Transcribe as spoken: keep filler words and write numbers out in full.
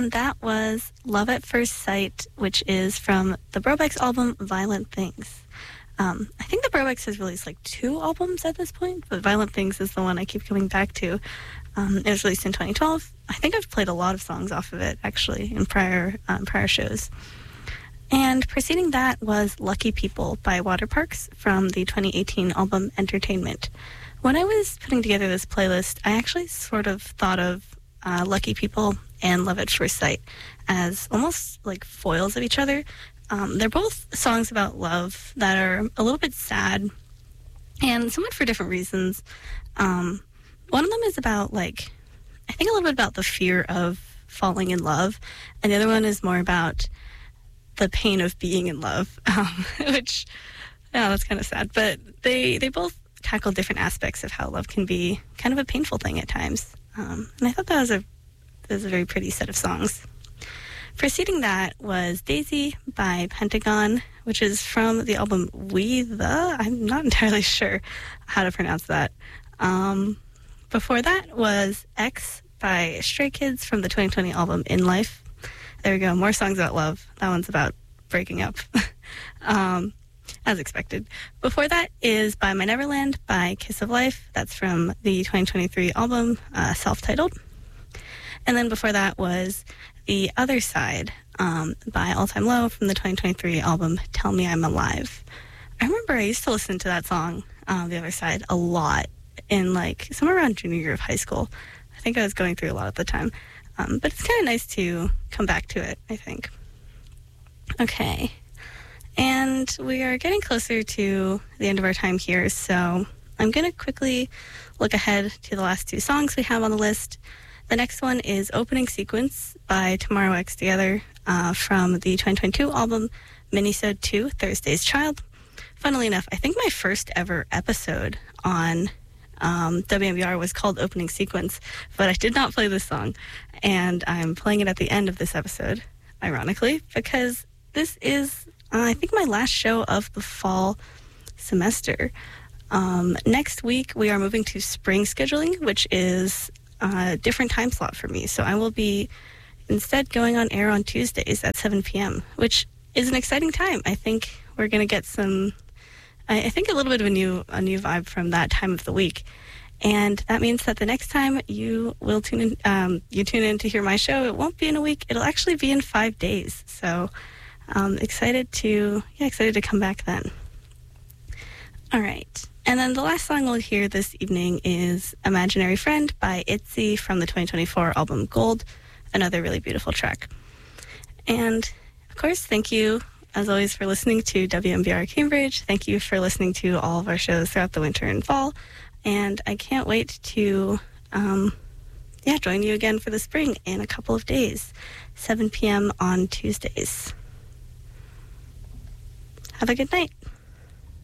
And that was Love at First Sight, which is from the Brobeck's album Violent Things. Um, I think the Brobeck's has released like two albums at this point, but Violent Things is the one I keep coming back to. Um, it was released in twenty twelve. I think I've played a lot of songs off of it, actually, in prior um, prior shows. And preceding that was Lucky People by Waterparks from the twenty eighteen album Entertainment. When I was putting together this playlist, I actually sort of thought of uh, Lucky People and Love at First Sight as almost like foils of each other. Um, they're both songs about love that are a little bit sad and somewhat for different reasons. Um, one of them is about, like, I think a little bit about the fear of falling in love, and the other one is more about the pain of being in love, um, which, yeah, that's kind of sad. But they, they both tackle different aspects of how love can be kind of a painful thing at times. Um, and I thought that was a, that was a very pretty set of songs. Preceding that was Daisy by Pentagon, which is from the album We The. I'm not entirely sure how to pronounce that. Um, before that was X by Stray Kids from the twenty twenty album In Life. There we go, more songs about love. That one's about breaking up, um, as expected. Before that is By My Neverland by Kiss of Life. That's from the twenty twenty-three album, uh, self-titled. And then before that was The Other Side um, by All Time Low from the twenty twenty-three album Tell Me I'm Alive. I remember I used to listen to that song, uh, The Other Side, a lot in like somewhere around junior year of high school. I think I was going through a lot at the time. Um, but it's kind of nice to come back to it, I think. Okay. And we are getting closer to the end of our time here, so I'm going to quickly look ahead to the last two songs we have on the list. The next one is Opening Sequence by Tomorrow X Together uh, from the twenty twenty-two album Minisode two, Thursday's Child. Funnily enough, I think my first ever episode on um, W M B R was called Opening Sequence, but I did not play this song, and I'm playing it at the end of this episode, ironically, because this is, uh, I think, my last show of the fall semester. Um, next week, we are moving to spring scheduling, which is a different time slot for me. So I will be instead going on air on Tuesdays at seven p.m., which is an exciting time. I think we're going to get some, I, I think a little bit of a new a new vibe from that time of the week. And that means that the next time you will tune in, um, you tune in to hear my show, it won't be in a week. It'll actually be in five days. So um, excited to, yeah, excited to come back then. All right. And then the last song we'll hear this evening is Imaginary Friend by ITZY from the twenty twenty-four album Gold, another really beautiful track. And, of course, thank you, as always, for listening to W M B R Cambridge. Thank you for listening to all of our shows throughout the winter and fall. And I can't wait to, um, yeah, join you again for the spring in a couple of days, seven p.m. on Tuesdays. Have a good night.